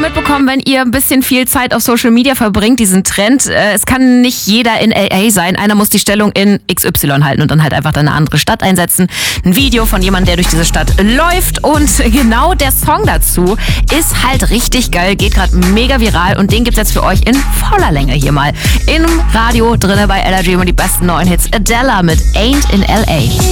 mitbekommen, wenn ihr ein bisschen viel Zeit auf Social Media verbringt, diesen Trend. Es kann nicht jeder in LA sein. Einer muss die Stellung in XY halten und dann halt einfach eine andere Stadt einsetzen. Ein Video von jemandem, der durch diese Stadt läuft. Und genau der Song dazu ist halt richtig geil, geht gerade mega viral. Und den gibt's jetzt für euch in voller Länge hier mal im Radio drinne bei Ella Dream und die besten neuen Hits. Adele mit Ain't in LA.